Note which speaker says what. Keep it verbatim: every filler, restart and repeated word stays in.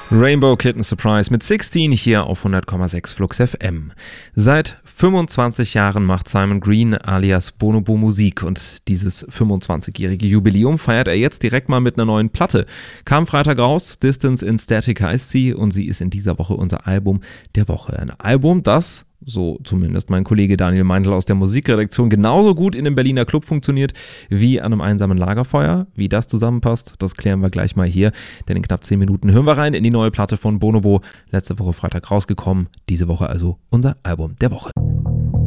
Speaker 1: Rainbow Kitten Surprise mit sechzehn hier auf hundert Komma sechs Flux F M. Seit fünfundzwanzig Jahren macht Simon Green alias Bonobo Musik und dieses fünfundzwanzigjährige Jubiläum feiert er jetzt direkt mal mit einer neuen Platte. Kam Freitag raus, Distance in Static heißt sie und sie ist in dieser Woche unser Album der Woche. Ein Album, das, so zumindest mein Kollege Daniel Meindl aus der Musikredaktion, genauso gut in einem Berliner Club funktioniert wie an einem einsamen Lagerfeuer. Wie das zusammenpasst, das klären wir gleich mal hier, denn in knapp zehn Minuten hören wir rein in die neue Platte von Bonobo, letzte Woche Freitag rausgekommen, diese Woche also unser Album der Woche.